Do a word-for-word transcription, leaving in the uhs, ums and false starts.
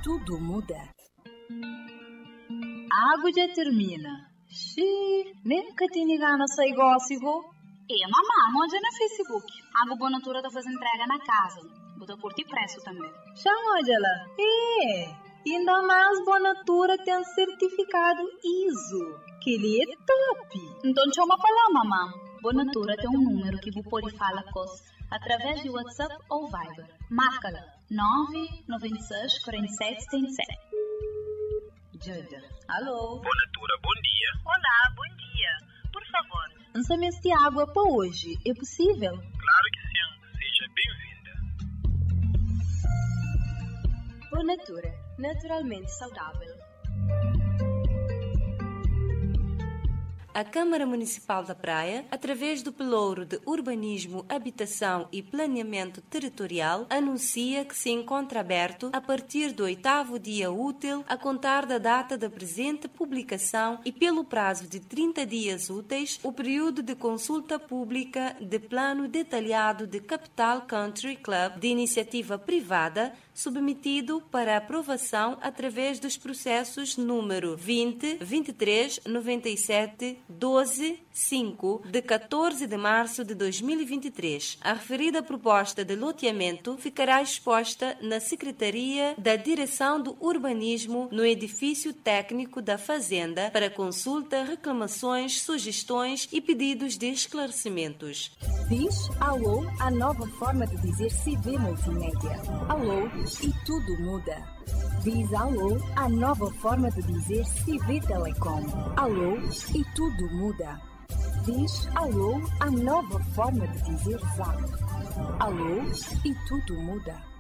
tudo muda. A água já termina. Xiii, nem nunca tinha gana sair gócigo. E mamãe, onde é no Facebook? A Água Boa Natura está fazendo entrega na casa. Vou curtir preço também. Chama ela. É, ainda mais Boa Natura tem certificado I S O, que ele é top. Então chama para lá, mamãe. Boa Natura tem um número que você pode falar com através de WhatsApp ou Viber. Marca-la nove nove seis quatro sete sete sete. Jada, alô? Boa Natura, bom dia. Olá, bom dia. Por favor. Não sabemos se água para hoje. É possível? Claro que sim. Seja bem-vinda. Boa Natura, naturalmente saudável. A Câmara Municipal da Praia, através do Pelouro de Urbanismo, Habitação e Planeamento Territorial, anuncia que se encontra aberto a partir do oitavo dia útil a contar da data da presente publicação e pelo prazo de trinta dias úteis o período de consulta pública de plano detalhado de Capital Country Club de iniciativa privada submetido para aprovação através dos processos número vinte, vinte e três, noventa e sete, doze, cinco, de quatorze de março de dois mil e vinte e três. A referida proposta de loteamento ficará exposta na Secretaria da Direção do Urbanismo no edifício técnico da Fazenda para consulta, reclamações, sugestões e pedidos de esclarecimentos. Diz alô à nova forma de dizer C V Multimédia. Alô e tudo muda. Diz alô à nova forma de dizer C V Telecom. Alô e tudo muda. Diz alô à nova forma de dizer Zap. Alô e tudo muda.